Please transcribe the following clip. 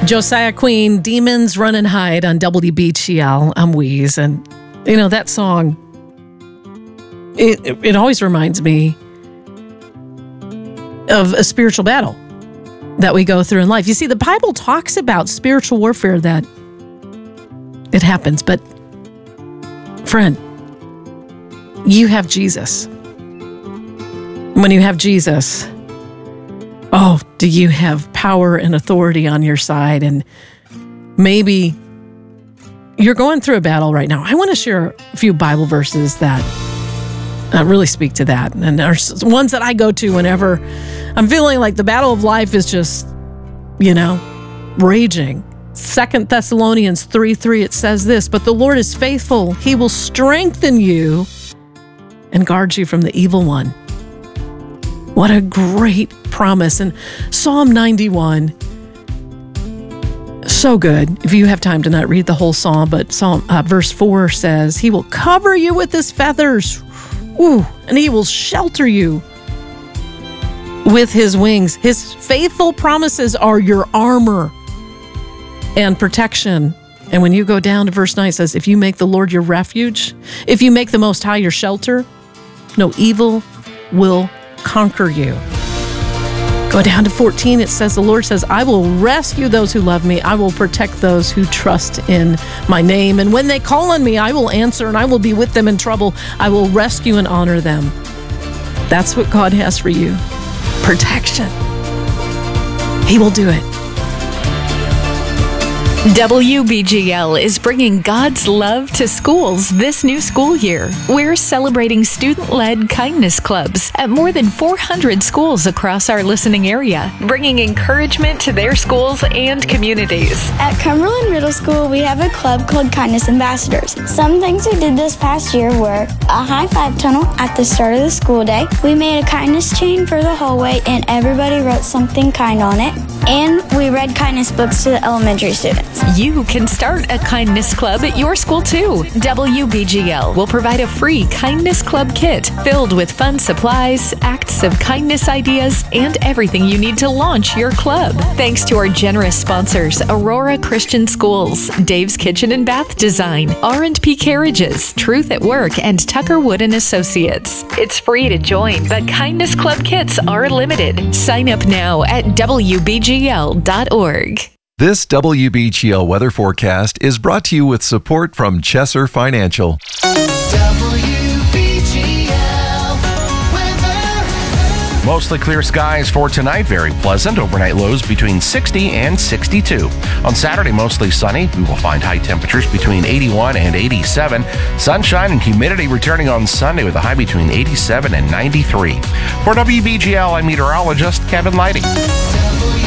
Josiah Queen, Demons Run and Hide on WBGL. I'm Wheeze. And, that song, it always reminds me of a spiritual battle that we go through in life. You see, the Bible talks about spiritual warfare, that it happens. But, friend, you have Jesus. When you have Jesus, do you have power and authority on your side? And maybe you're going through a battle right now. I want to share a few Bible verses that really speak to that. And there's ones that I go to whenever I'm feeling like the battle of life is just, raging. 2 Thessalonians 3:3, it says this, "But the Lord is faithful. He will strengthen you and guard you from the evil one." What a great promise. And Psalm 91, so good. If you have time to not read the whole psalm, but verse 4 says, "He will cover you with his feathers, and he will shelter you with his wings." His faithful promises are your armor and protection. And when you go down to verse 9, it says, "If you make the Lord your refuge, if you make the Most High your shelter, no evil will conquer you." Go down to 14, it says, the Lord says, "I will rescue those who love me. I will protect those who trust in my name. And when they call on me, I will answer, and I will be with them in trouble. I will rescue and honor them." That's what God has for you. Protection. He will do it. WBGL is bringing God's love to schools this new school year. We're celebrating student-led kindness clubs at more than 400 schools across our listening area, bringing encouragement to their schools and communities. At Cumberland Middle School, we have a club called Kindness Ambassadors. Some things we did this past year were a high-five tunnel at the start of the school day. We made a kindness chain for the hallway, and everybody wrote something kind on it. And we read kindness books to the elementary students. You can start a kindness club at your school too. WBGL will provide a free kindness club kit filled with fun supplies, acts of kindness ideas, and everything you need to launch your club. Thanks to our generous sponsors, Aurora Christian Schools, Dave's Kitchen and Bath Design, R&P Carriages, Truth at Work, and Tucker Wood and Associates. It's free to join, but kindness club kits are limited. Sign up now at WBGL.org. This WBGL weather forecast is brought to you with support from Chesser Financial. WBGL weather. Mostly clear skies for tonight. Very pleasant. Overnight lows between 60 and 62. On Saturday, mostly sunny. We will find high temperatures between 81 and 87. Sunshine and humidity returning on Sunday with a high between 87 and 93. For WBGL, I'm meteorologist Kevin Lighting.